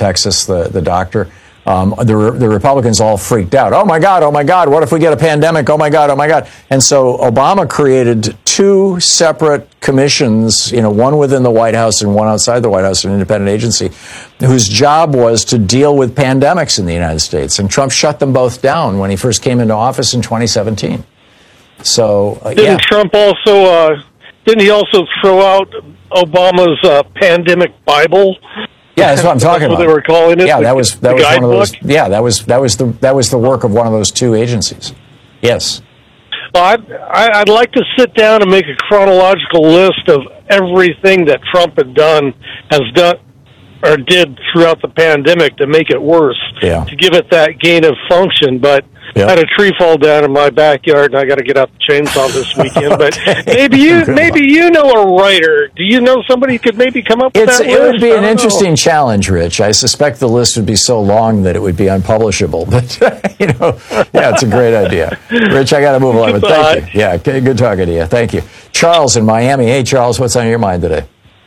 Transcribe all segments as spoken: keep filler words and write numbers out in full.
Texas, the, the doctor. Um, the, the Republicans all freaked out. Oh, my God, oh, my God, what if we get a pandemic? Oh, my God, oh, my God. And so Obama created two separate commissions, you know, one within the White House and one outside the White House, an independent agency, whose job was to deal with pandemics in the United States. And Trump shut them both down when he first came into office in twenty seventeen. So, uh, Didn't yeah. Trump also, uh, didn't he also throw out Obama's uh, pandemic Bible? Yeah, that's what I'm talking that's about. what they were calling it. Yeah, the, that was that was guidebook? one of those. Yeah, that was that was the that was the work of one of those two agencies. Yes. Well, I'd, I'd like to sit down and make a chronological list of everything that Trump had done, has done, or did throughout the pandemic to make it worse. Yeah. To give it that gain of function, but. Yep. I had a tree fall down in my backyard, and I got to get out the chainsaw this weekend. But Okay. maybe you, maybe you know a writer. Do you know somebody who could maybe come up with It's, that it would list? be I an don't interesting know. challenge, Rich. I suspect the list would be so long that it would be unpublishable. But, you know, yeah, it's a great idea. Rich, I got to move on, but thank you. Yeah, okay, good talking to you. Thank you. Charles in Miami. Hey, Charles, what's on your mind today?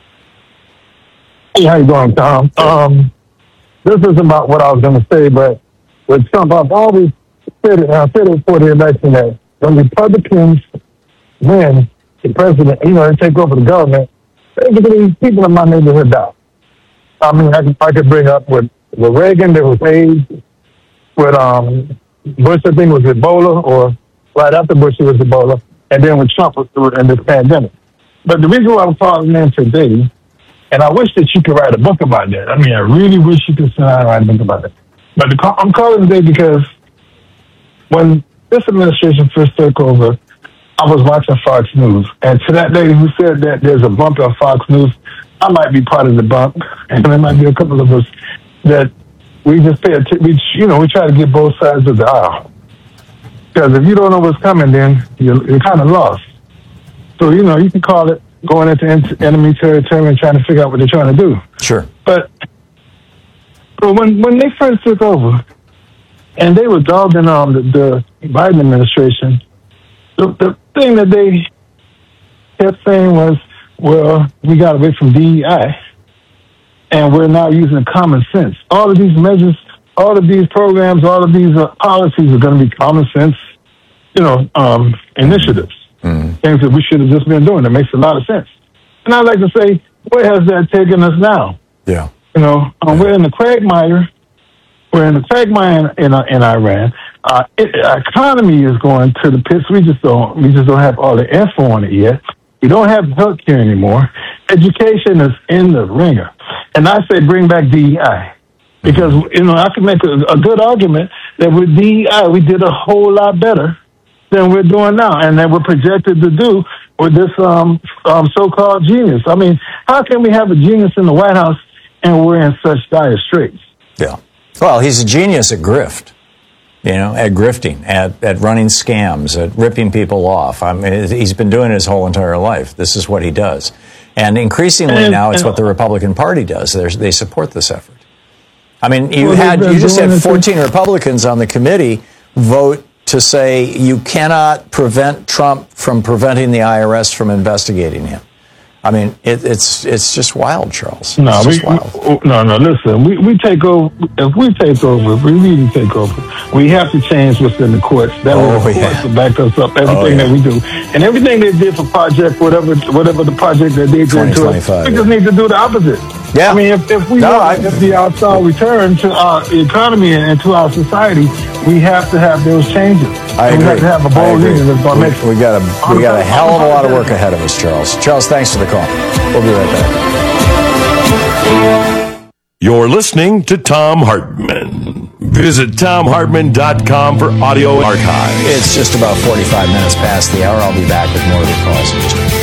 Hey, how you doing, Tom? Um, this is about what I was going to say, but with Trump, I've always said it, I said it before the election that when Republicans win the president, you know, they take over the government, basically people in my neighborhood die. I mean, I could, I could bring up with, with Reagan, there was AIDS, with um, Bush, I think it was Ebola, or right after Bush, it was Ebola, and then with Trump was in this pandemic. But the reason why I'm calling in today, and I wish that you could write a book about that. I mean, I really wish you could sit down and write a book about that. But the, I'm calling today because when this administration first took over, I was watching Fox News. And to that lady who said that there's a bump on Fox News, I might be part of the bump. And there might be a couple of us that we just pay attention. We, you know, we try to get both sides of the aisle. Because if you don't know what's coming, then you're, you're kind of lost. So, you know, you can call it going into enemy territory and trying to figure out what they're trying to do. Sure. But, but when, when they first took over, and they were dogging on the, the Biden administration, the, the thing that they kept saying was, well, we got away from D E I, and we're now using common sense. All of these measures, all of these programs, all of these uh, policies are going to be common sense, you know, um, initiatives. Mm-hmm. Things that we should have just been doing. That makes a lot of sense. And I'd like to say, where has that taken us now? Yeah. You know, um, we're in the quagmire. We're in the quagmire in, in, in Iran. Uh, it, our economy is going to the pits. We just don't. We just don't have all the info on it yet. We don't have health care anymore. Education is in the ringer. And I say bring back D E I. Because, you know, I can make a, a good argument that with D E I, we did a whole lot better than we're doing now, and that we're projected to do with this um, um, so-called genius. I mean, how can we have a genius in the White House and we're in such dire straits? Yeah. Well, he's a genius at grift, you know, at grifting, at, at running scams, at ripping people off. I mean, he's been doing it his whole entire life. This is what he does. And increasingly and, now it's and, what the Republican Party does. They're, they support this effort. I mean, you well, had you just had fourteen thing. Republicans on the committee vote to say you cannot prevent Trump from preventing the I R S from investigating him. I mean, it, it's it's just wild, Charles. No, it's we, just wild. no, no. Listen, we, we take over. If we take over, if we really take over, we have to change what's in the courts. That Oh, way, the yeah. courts will back us up. Everything Oh, yeah. that we do, and everything they did for project, whatever, whatever the project that they did to us, we just yeah. need to do the opposite. Yeah. I mean, if, if we No, want I- if the outside return to our economy and to our society, we have to have those changes. I and agree. We have to have a I bold agree. leader that's going to make. We, we got a we got a hell of a lot of work ahead of us, Charles. Charles, thanks for the call. We'll be right back. You're listening to Thom Hartmann. Visit Thom Hartmann dot com for audio archives. It's just about forty-five minutes past the hour. I'll be back with more of your calls in just a minute.